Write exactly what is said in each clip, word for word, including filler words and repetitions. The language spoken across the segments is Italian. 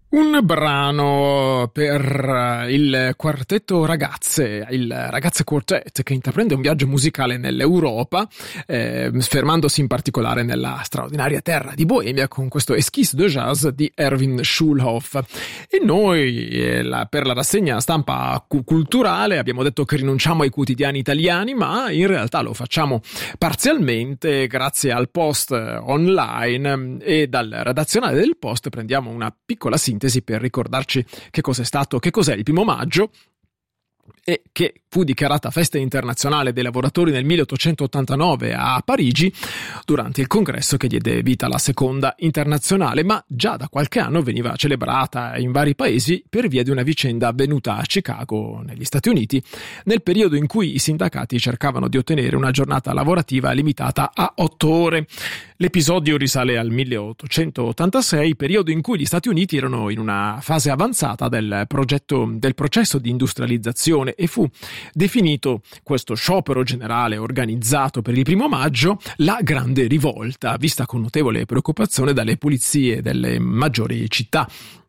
Un brano per il quartetto Ragazze, il Ragazze Quartet, che intraprende un viaggio musicale nell'Europa, eh, fermandosi in particolare nella straordinaria terra di Boemia con questo Esquisse de Jazz di Erwin Schulhoff. E noi, eh, la, per la rassegna stampa cu- culturale, abbiamo detto che rinunciamo ai quotidiani italiani, ma in realtà lo facciamo parzialmente grazie al Post online, e dal redazionale del Post prendiamo una piccola sintesi per ricordarci che cos'è stato, che cos'è il primo maggio, e che fu dichiarata festa internazionale dei lavoratori nel milleottocentottantanove a Parigi durante il congresso che diede vita alla seconda internazionale, ma già da qualche anno veniva celebrata in vari paesi per via di una vicenda avvenuta a Chicago, negli Stati Uniti, nel periodo in cui i sindacati cercavano di ottenere una giornata lavorativa limitata a otto ore. L'episodio risale al milleottocentottantasei, periodo in cui gli Stati Uniti erano in una fase avanzata del progetto del processo di industrializzazione, e fu definito questo sciopero generale organizzato per il primo maggio la Grande Rivolta, vista con notevole preoccupazione dalle polizie delle maggiori città.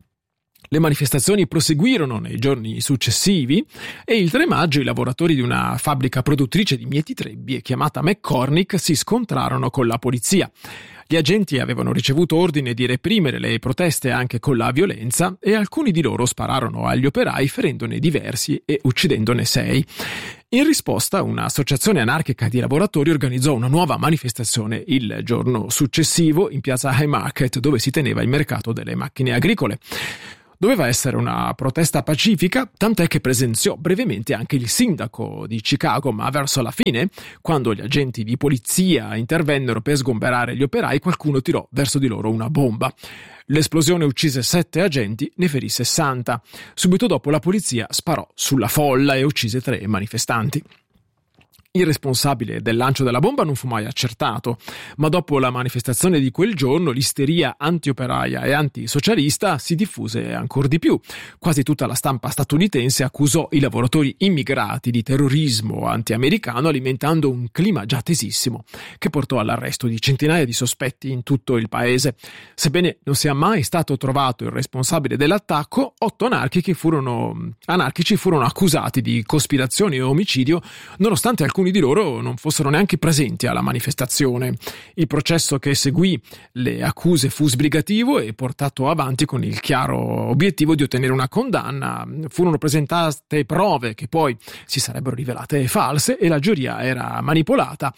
Le manifestazioni proseguirono nei giorni successivi e il tre maggio i lavoratori di una fabbrica produttrice di mietitrebbie chiamata McCormick si scontrarono con la polizia. Gli agenti avevano ricevuto ordine di reprimere le proteste anche con la violenza, e alcuni di loro spararono agli operai ferendone diversi e uccidendone sei. In risposta, un'associazione anarchica di lavoratori organizzò una nuova manifestazione il giorno successivo in piazza Haymarket, dove si teneva il mercato delle macchine agricole. Doveva essere una protesta pacifica, tant'è che presenziò brevemente anche il sindaco di Chicago, ma verso la fine, quando gli agenti di polizia intervennero per sgomberare gli operai, qualcuno tirò verso di loro una bomba. L'esplosione uccise sette agenti, ne ferì sessanta. Subito dopo la polizia sparò sulla folla e uccise tre manifestanti. Il responsabile del lancio della bomba non fu mai accertato, ma dopo la manifestazione di quel giorno l'isteria anti-operaia e antisocialista si diffuse ancor di più. Quasi tutta la stampa statunitense accusò i lavoratori immigrati di terrorismo anti-americano, alimentando un clima già tesissimo che portò all'arresto di centinaia di sospetti in tutto il paese. Sebbene non sia mai stato trovato il responsabile dell'attacco, otto anarchici furono, anarchici furono accusati di cospirazione e omicidio, nonostante alcuni Alcuni di loro non fossero neanche presenti alla manifestazione. Il processo che seguì le accuse fu sbrigativo e portato avanti con il chiaro obiettivo di ottenere una condanna. Furono presentate prove che poi si sarebbero rivelate false e la giuria era manipolata.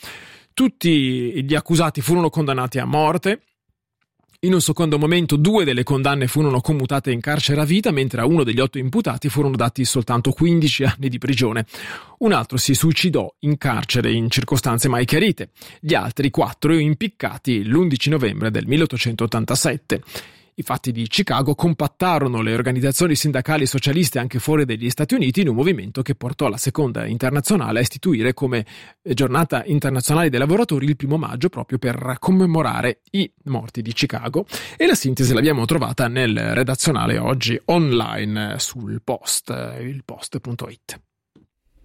Tutti gli accusati furono condannati a morte. In un secondo momento due delle condanne furono commutate in carcere a vita, mentre a uno degli otto imputati furono dati soltanto quindici anni di prigione. Un altro si suicidò in carcere in circostanze mai chiarite. Gli altri quattro impiccati l'undici novembre del milleottocentottantasette. I fatti di Chicago compattarono le organizzazioni sindacali socialiste anche fuori degli Stati Uniti in un movimento che portò la seconda internazionale a istituire come giornata internazionale dei lavoratori il primo maggio, proprio per commemorare i morti di Chicago. E la sintesi l'abbiamo trovata nel redazionale oggi online sul Post, il post punto it.